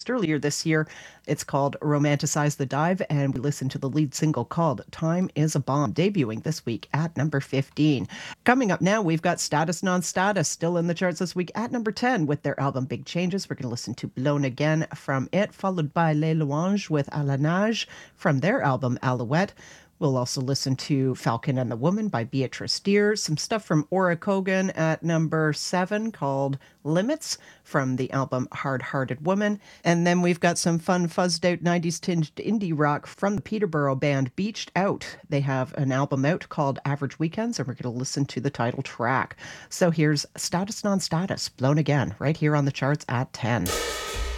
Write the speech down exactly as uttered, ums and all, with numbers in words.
released earlier this year. It's called Romanticize the Dive, and we listened to the lead single called Time is a Bomb, debuting this week at number fifteen. Coming up now, we've got Status Non-Status, still in the charts this week at number ten with their album Big Changes. We're going to listen to Blown Again from it, followed by Les Louanges with À la Nage from their album Alouette. We'll also listen to Falcon and the Woman by Beatrice Deer, some stuff from Ora Kogan at number seven called Limits from the album Hard Hearted Woman. And then we've got some fun fuzzed out nineties tinged indie rock from the Peterborough band Beached Out. They have an album out called Average Weekends, and we're going to listen to the title track. So here's Status Non-Status, Blown Again, right here on the charts at ten.